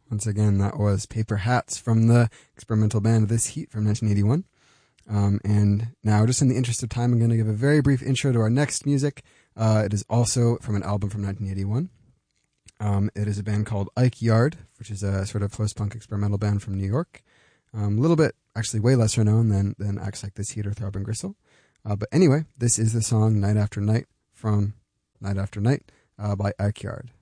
Once again, that was Paper Hats from the experimental band This Heat from 1981. And now, just in the interest of time, I'm going to give a very brief intro to our next music. It is also from an album from 1981. It is a band called Ike Yard, which is a sort of post-punk experimental band from New York. A little bit, actually way lesser known than acts like This Heat or Throbbing Gristle. But anyway, this is the song Night After Night from Night After Night by Ike Yard.